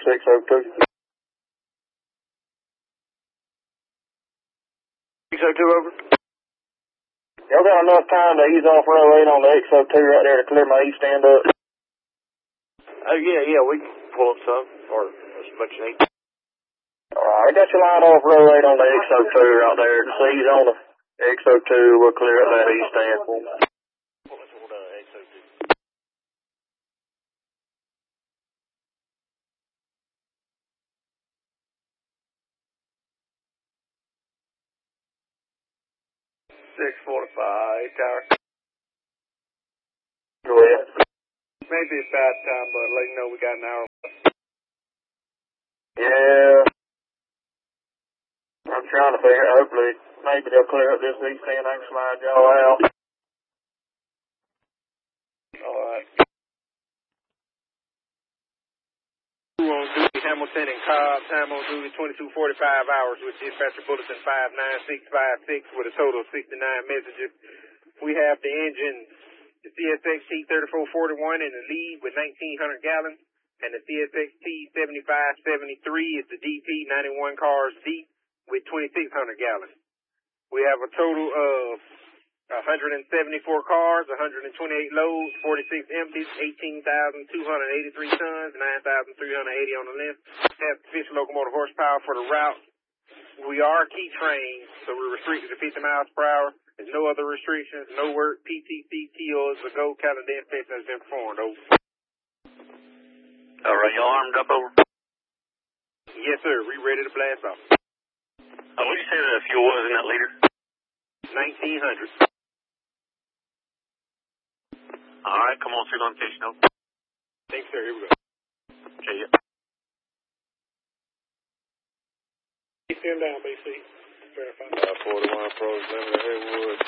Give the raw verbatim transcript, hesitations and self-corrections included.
six oh two. six oh two, over. Y'all got enough time to ease off row eight on the X oh two right there to clear my east end up? Oh, yeah, yeah, we can pull up some, or as much as need. Alright, I got you lined off row eight on the X oh two right there. Just ease on the X oh two, we'll clear up that east end for me. Let's hold uh, X oh two. six forty-five, tower. Go ahead. Maybe it's bad time, but let you know we got an hour. Yeah. I'm trying to figure, hopefully, maybe they'll clear up this east end, I can slide y'all out. Alright. Two on duty, Hamilton and Cobb. Time on duty twenty-two forty-five hours with dispatcher bulletin five nine six five six with a total of sixty-nine messages. We have the engine, the C S X T thirty-four forty-one in the lead with nineteen hundred gallons, and the C S X T seventy-five seventy-three is the D P ninety-one cars deep with twenty-six hundred gallons. We have a total of one hundred seventy-four cars, one hundred twenty-eight loads, forty-six empties, eighteen thousand two hundred eighty-three tons, nine thousand three hundred eighty on the length. Have sufficient locomotive horsepower for the route. We are key trained, so we're restricted to fifty miles per hour. There's no other restrictions, no work, P T C, T Os, the GO calendar inspection has been performed, over. All right, y'all armed up, over? Yes, sir, we ready to blast off. Uh, what did you say the fuel was in that liter? nineteen hundred. All right, come on, through on station, over. Thanks, sir, here we go. Okay, yeah. Stand down, B C. Verify. Uh, forty-one approach, limit of Haywood.